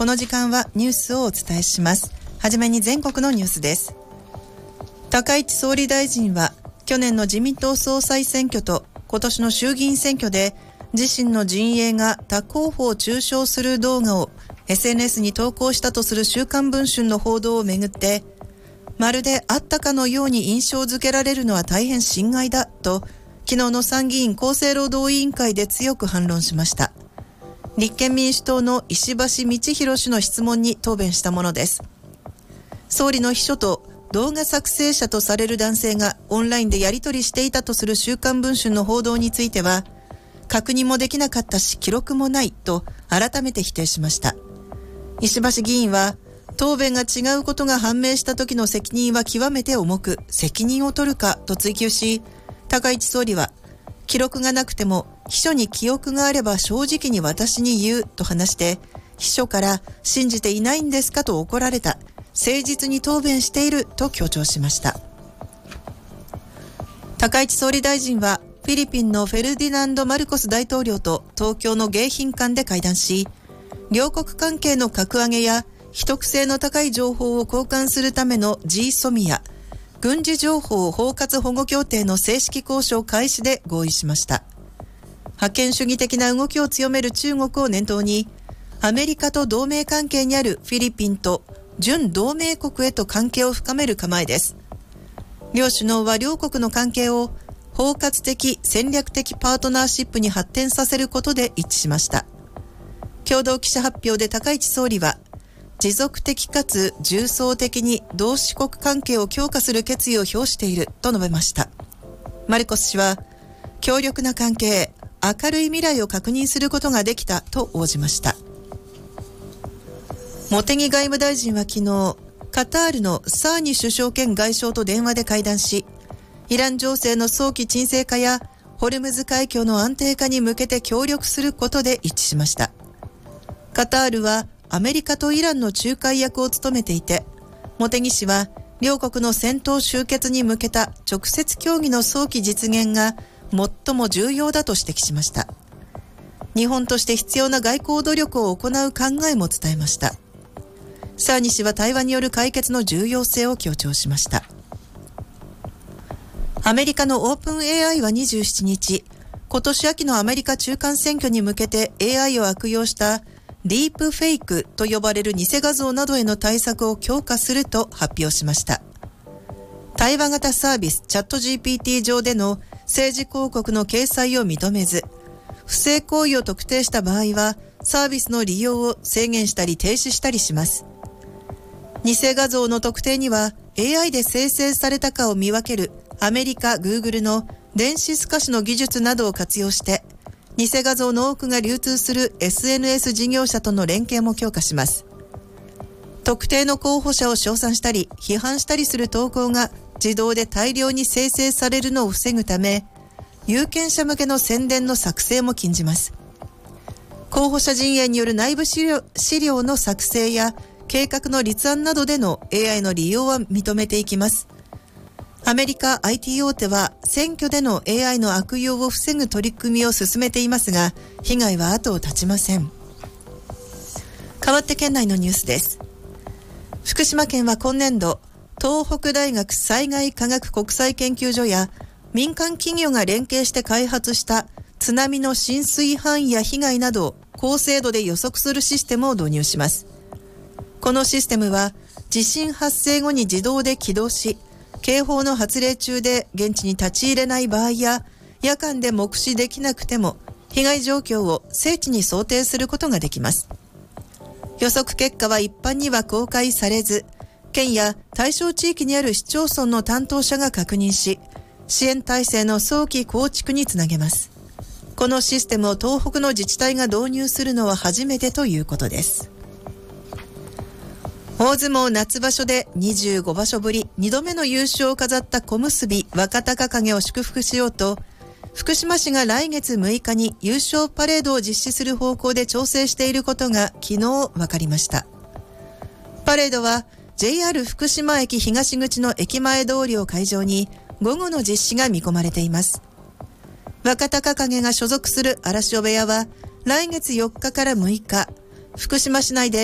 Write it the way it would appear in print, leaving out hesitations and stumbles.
この時間はニュースをお伝えします。はじめに全国のニュースです。高市総理大臣は去年の自民党総裁選挙と今年の衆議院選挙で自身の陣営が他候補を中傷する動画を SNS に投稿したとする週刊文春の報道をめぐって、まるであったかのように印象づけられるのは大変心外だと昨日の参議院厚生労働委員会で強く反論しました。立憲民主党の石橋通宏氏の質問に答弁したものです。総理の秘書と動画作成者とされる男性がオンラインでやり取りしていたとする週刊文春の報道については、確認もできなかったし記録もないと改めて否定しました。石橋議員は、答弁が違うことが判明した時の責任は極めて重く、責任を取るかと追及し、高市総理は、記録がなくても秘書に記憶があれば正直に私に言うと話して、秘書から信じていないんですかと怒られた、誠実に答弁していると強調しました。高市総理大臣はフィリピンのフェルディナンド・マルコス大統領と東京の迎賓館で会談し、両国関係の格上げや秘匿性の高い情報を交換するための GSOMIA、軍事情報包括保護協定の正式交渉開始で合意しました。覇権主義的な動きを強める中国を念頭に、アメリカと同盟関係にあるフィリピンと準同盟国へと関係を深める構えです。両首脳は両国の関係を包括的戦略的パートナーシップに発展させることで一致しました。共同記者発表で高市総理は、持続的かつ重層的に同志国関係を強化する決意を表していると述べました。マルコス氏は、強力な関係、明るい未来を確認することができたと応じました。茂木外務大臣は昨日、カタールのサーニ首相兼外相と電話で会談し、イラン情勢の早期沈静化やホルムズ海峡の安定化に向けて協力することで一致しました。カタールはアメリカとイランの仲介役を務めていて、茂木氏は両国の戦闘終結に向けた直接協議の早期実現が最も重要だと指摘しました。日本として必要な外交努力を行う考えも伝えました。サーニ氏は対話による解決の重要性を強調しました。アメリカのオープン AI は27日、今年秋のアメリカ中間選挙に向けて AI を悪用したディープフェイクと呼ばれる偽画像などへの対策を強化すると発表しました。対話型サービスチャット GPT 上での政治広告の掲載を認めず、不正行為を特定した場合はサービスの利用を制限したり停止したりします。偽画像の特定には AI で生成されたかを見分けるアメリカ Google の電子透かしの技術などを活用して、偽画像の多くが流通する SNS 事業者との連携も強化します。特定の候補者を称賛したり批判したりする投稿が自動で大量に生成されるのを防ぐため、有権者向けの宣伝の作成も禁じます。候補者陣営による内部資料の作成や計画の立案などでの AI の利用は認めていきます。アメリカ IT 大手は選挙での AI の悪用を防ぐ取り組みを進めていますが、被害は後を絶ちません。代わって県内のニュースです。福島県は今年度、東北大学災害科学国際研究所や民間企業が連携して開発した津波の浸水範囲や被害などを高精度で予測するシステムを導入します。このシステムは地震発生後に自動で起動し、警報の発令中で現地に立ち入れない場合や夜間で目視できなくても被害状況を精緻に想定することができます。予測結果は一般には公開されず、県や対象地域にある市町村の担当者が確認し、支援体制の早期構築につなげます。このシステムを東北の自治体が導入するのは初めてということです。大相撲夏場所で25場所ぶり2度目の優勝を飾った小結若隆景を祝福しようと、福島市が来月6日に優勝パレードを実施する方向で調整していることが昨日分かりました。パレードは JR 福島駅東口の駅前通りを会場に午後の実施が見込まれています。若隆景が所属する荒汐部屋は来月4日から6日、福島市内で